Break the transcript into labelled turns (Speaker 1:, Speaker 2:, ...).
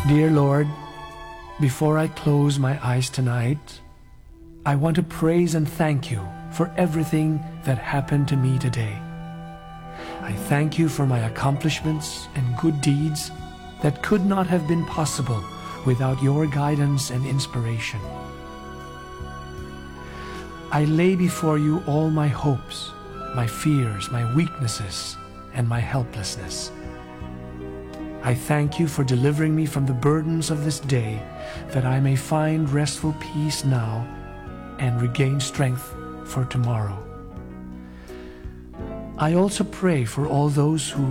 Speaker 1: Dear Lord, before I close my eyes tonight, I want to praise and thank you for everything that happened to me today. I thank you for my accomplishments and good deeds that could not have been possible without your guidance and inspiration. I lay before you all my hopes, my fears, my weaknesses, and my helplessness. I thank you for delivering me from the burdens of this day, that I may find restful peace now and regain strength for tomorrow. I also pray for all those who